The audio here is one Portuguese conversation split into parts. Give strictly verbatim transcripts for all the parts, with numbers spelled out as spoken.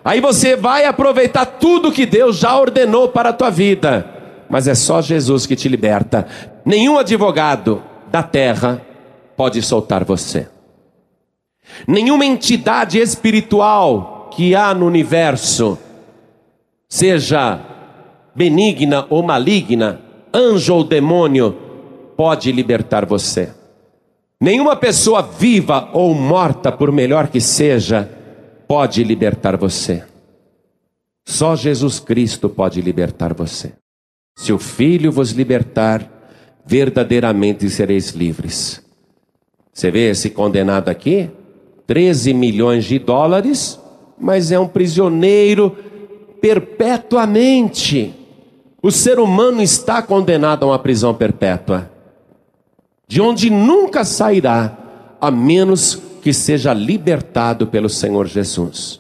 Aí você vai aproveitar tudo que Deus já ordenou para a tua vida. Mas é só Jesus que te liberta. Nenhum advogado da terra pode soltar você. Nenhuma entidade espiritual que há no universo, seja benigna ou maligna, anjo ou demônio, pode libertar você. Nenhuma pessoa viva ou morta, por melhor que seja, pode libertar você. Só Jesus Cristo pode libertar você. Se o Filho vos libertar, verdadeiramente sereis livres. Você vê esse condenado aqui? treze milhões de dólares, mas é um prisioneiro perpetuamente. O ser humano está condenado a uma prisão perpétua, de onde nunca sairá, a menos que seja libertado pelo Senhor Jesus.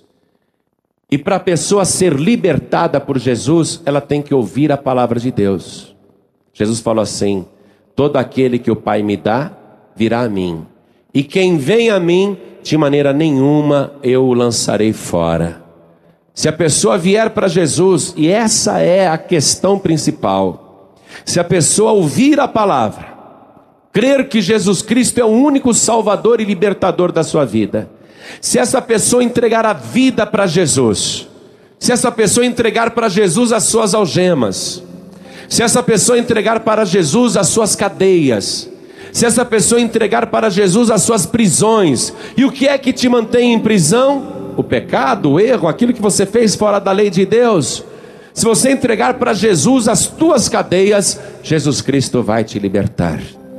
E para a pessoa ser libertada por Jesus, ela tem que ouvir a palavra de Deus. Jesus falou assim: todo aquele que o Pai me dá, virá a mim. E quem vem a mim, de maneira nenhuma eu o lançarei fora. Se a pessoa vier para Jesus, e essa é a questão principal, se a pessoa ouvir a palavra, crer que Jesus Cristo é o único Salvador e libertador da sua vida, se essa pessoa entregar a vida para Jesus, se essa pessoa entregar para Jesus as suas algemas, se essa pessoa entregar para Jesus as suas cadeias, se essa pessoa entregar para Jesus as suas prisões, e o que é que te mantém em prisão? O pecado, o erro, aquilo que você fez fora da lei de Deus. Se você entregar para Jesus as tuas cadeias, Jesus Cristo vai te libertar.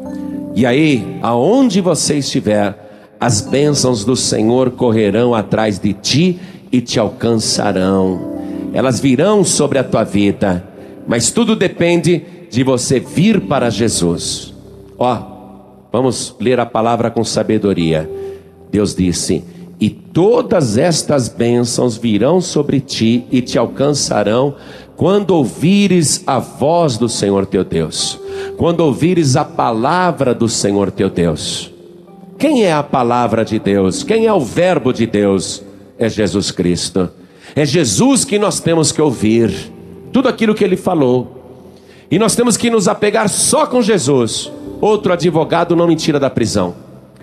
E aí, aonde você estiver, as bênçãos do Senhor correrão atrás de ti e te alcançarão. Elas virão sobre a tua vida, mas tudo depende de você vir para Jesus. Ó, vamos ler a palavra com sabedoria. Deus disse: e todas estas bênçãos virão sobre ti e te alcançarão quando ouvires a voz do Senhor teu Deus, quando ouvires a palavra do Senhor teu Deus. Quem é a palavra de Deus? Quem é o verbo de Deus? É Jesus Cristo. É Jesus que nós temos que ouvir, tudo aquilo que Ele falou, e nós temos que nos apegar só com Jesus. Outro advogado não me tira da prisão,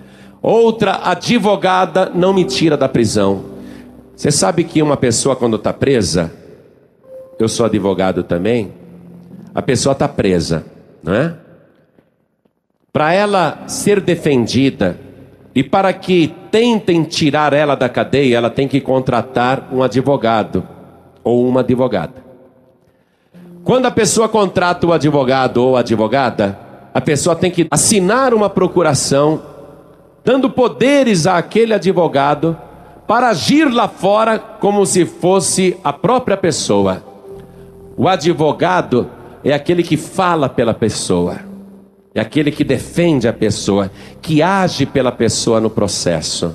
outra advogada não me tira da prisão. Você sabe que uma pessoa, quando está presa, eu sou advogado também, a pessoa está presa, não é? Para ela ser defendida e para que tentem tirar ela da cadeia, ela tem que contratar um advogado ou uma advogada. Quando a pessoa contrata o advogado ou a advogada, a pessoa tem que assinar uma procuração, dando poderes àquele advogado para agir lá fora como se fosse a própria pessoa. O advogado é aquele que fala pela pessoa, é aquele que defende a pessoa, que age pela pessoa no processo.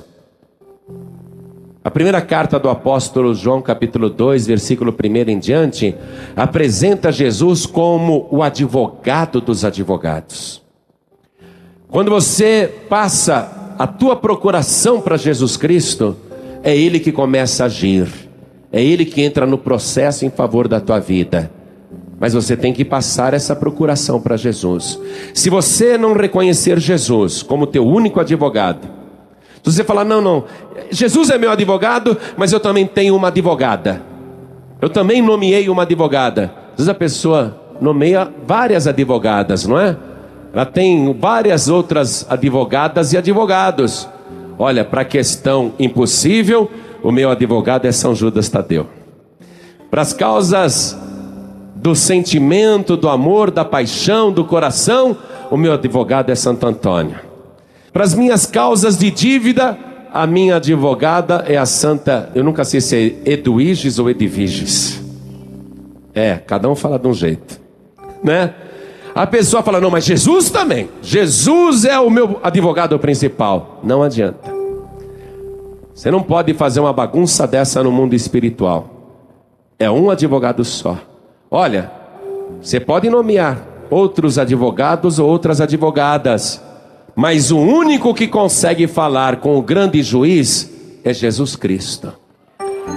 A primeira carta do apóstolo João, capítulo dois, versículo um em diante, apresenta Jesus como o advogado dos advogados. Quando você passa a tua procuração para Jesus Cristo, é Ele que começa a agir, é Ele que entra no processo em favor da tua vida. Mas você tem que passar essa procuração para Jesus. Se você não reconhecer Jesus como teu único advogado, se você falar: não, não, Jesus é meu advogado, mas eu também tenho uma advogada, eu também nomeei uma advogada. Às vezes a pessoa nomeia várias advogadas, não é? Ela tem várias outras advogadas e advogados. Olha, para a questão impossível, o meu advogado é São Judas Tadeu. Para as causas do sentimento, do amor, da paixão, do coração, o meu advogado é Santo Antônio. Para as minhas causas de dívida, a minha advogada é a Santa, eu nunca sei se é Edwiges ou Edviges. É, cada um fala de um jeito, né? A pessoa fala: não, mas Jesus também, Jesus é o meu advogado principal. Não adianta. Você não pode fazer uma bagunça dessa no mundo espiritual. É um advogado só. Olha, você pode nomear outros advogados ou outras advogadas, mas o único que consegue falar com o grande juiz é Jesus Cristo.